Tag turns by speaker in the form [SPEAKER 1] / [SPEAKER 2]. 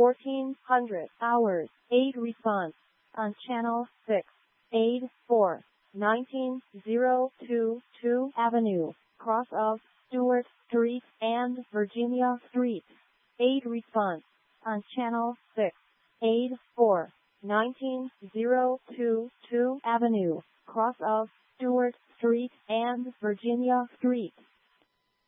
[SPEAKER 1] 1400 hours. Aid response on channel 6. Aid 4. 19022 Avenue, cross of Stewart Street and Virginia Street. Aid response on channel 6. Aid 4. 19022 Avenue, cross of Stewart Street and Virginia Street.